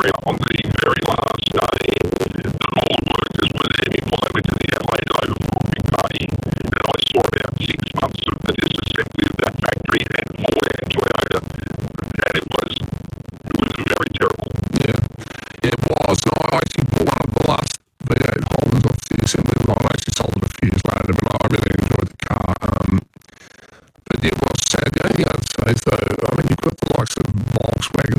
on the very last day that all the workers were there before they went to the Adelaide Oval for a big party. And I saw about 6 months of the disassembly of that factory and Ford and Toyota. And it was very terrible. Yeah, it was. And I actually bought one of the last V8 Hollands off the assembly line. I actually sold it a few years later, but I really enjoyed the car. But yeah, it was sad. The only thing I'd say, though, I mean, you've got the likes of Volkswagen